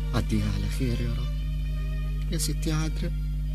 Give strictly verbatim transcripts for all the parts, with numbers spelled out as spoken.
عديها على خير يا رب. يا ستي عذرا،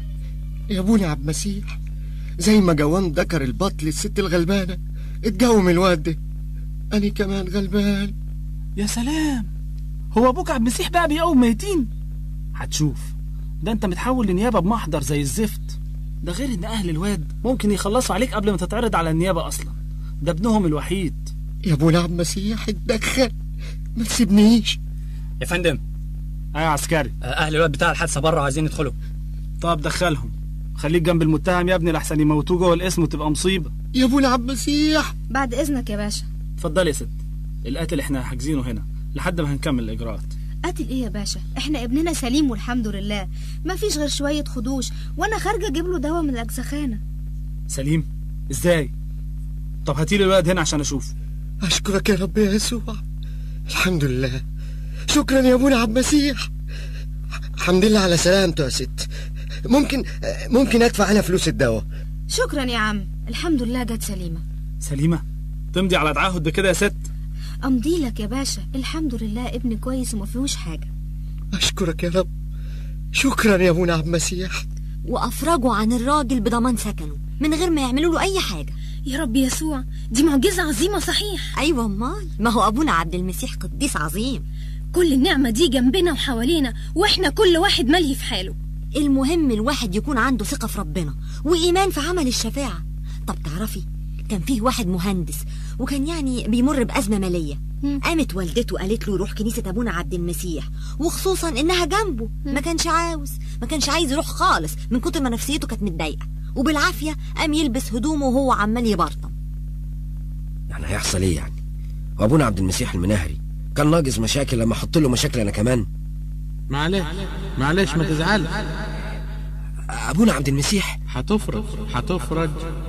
يا ابونا عبد المسيح، زي ما جوان ذكر البطل الست الغلبانة اتجوم الواد ده، أنا كمان غلبان. يا سلام، هو ابوك عبد المسيح بقى بيقوم ميتين؟ هتشوف، ده انت متحول لنيابة بمحضر زي الزفت. ده غير ان اهل الواد ممكن يخلصوا عليك قبل ما تتعرض على النيابة اصلا، ده ابنهم الوحيد. يا ابونا عبد المسيح اتدخل، ما تسيبنيش. يا فندم. ايوه عسكري. اهل الواد بتاع الحادثة بره عايزين يدخلوا. طب دخلهم، خليك جنب المتهم يا ابني لحسن يموتوه جوه القسم وتبقى مصيبة. يا ابونا عبد المسيح. بعد اذنك يا باشا. اتفضل يا ست، القاتل احنا حاجزينه هنا لحد ما هنكمل الاجراءات. قاتل ايه يا باشا؟ احنا ابننا سليم والحمد لله، ما فيش غير شوية خدوش، وانا خارجة اجيب له دواء من الاجزخانة. سليم؟ ازاي؟ طب هاتيلي الولد هنا عشان اشوف. اشكرك يا رب يا يسوع، الحمد لله. شكرا يا ابونا عبد المسيح، الحمد لله على سلامته يا ست. ممكن ممكن ادفع انا فلوس الدواء؟ شكرا يا عم، الحمد لله جت سليمة. سليمة؟ تمضي على تعهد بكده يا ست؟ امضي لك يا باشا، الحمد لله ابني كويس وما فيهوش حاجة. اشكرك يا رب، شكرا يا ابونا عبد المسيح. وافرجوا عن الراجل بضمان سكنه من غير ما يعملوا له اي حاجة. يا رب يسوع، دي معجزة عظيمة صحيح. ايوه امال، ما هو ابونا عبد المسيح قديس عظيم. كل النعمة دي جنبنا وحوالينا، واحنا كل واحد ملهي في حاله. المهم الواحد يكون عنده ثقة في ربنا وإيمان في عمل الشفاعة. طب تعرفي، كان فيه واحد مهندس وكان يعني بيمر بأزمة مالية. قامت والدته قالت له يروح كنيسة أبونا عبد المسيح، وخصوصا إنها جنبه. ما كانش عاوز ما كانش عايز يروح خالص من كتر ما نفسيته كانت متضايقة، وبالعافية قام يلبس هدومه وهو عمال يبرطم. يعني هيحصل ايه يعني؟ وابونا عبد المسيح المناهري كان ناقص مشاكل لما احط له مشاكل انا كمان؟ معلش معلش ما تزعلش. ابونا عبد المسيح هتفرج هتفرج.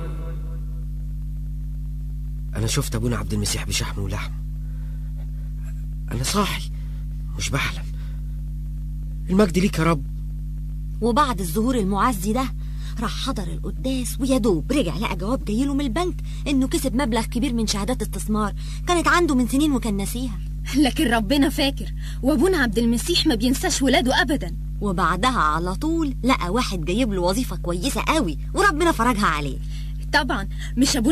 انا شفت ابونا عبد المسيح بشحم ولحم، انا صاحي مش بحلم. المجد ليك يا رب. وبعد الظهور المعزي ده راح حضر القداس، ويا دوب رجع لقى جواب جايله من البنك انه كسب مبلغ كبير من شهادات استثمار كانت عنده من سنين وكان ناسيها. لكن ربنا فاكر، وابونا عبد المسيح ما بينساش ولاده ابدا. وبعدها على طول لقى واحد جايب له وظيفة كويسة قوي وربنا فرجها عليه. طبعا مش ابونا